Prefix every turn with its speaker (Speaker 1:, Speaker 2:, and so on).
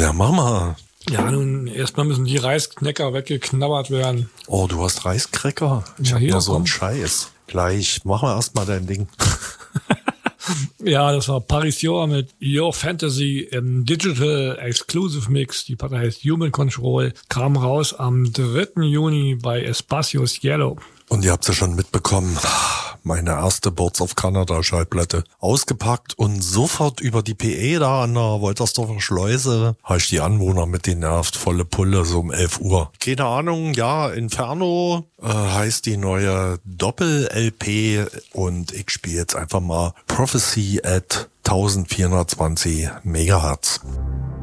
Speaker 1: Ja, Mama.
Speaker 2: Ja, nun, erstmal müssen die Reisknecker weggeknabbert werden.
Speaker 1: Oh, du hast Reiskräcker? Ich hab nur so einen Scheiß. Gleich, mach mal erstmal dein Ding.
Speaker 2: Ja, das war Paris Your mit Your Fantasy im Digital Exclusive Mix. Die Platte heißt Human Control. Kam raus am 3. Juni bei Espacios Yellow.
Speaker 1: Und ihr habt ja schon mitbekommen, meine erste Birds of Canada Schallplatte ausgepackt und sofort über die PE da an der Woltersdorfer Schleuse habe ich die Anwohner mit den nervt, volle Pulle, so um 11 Uhr. Keine Ahnung, ja, Inferno heißt die neue Doppel-LP und ich spiele jetzt einfach mal Prophecy at 1420 Megahertz.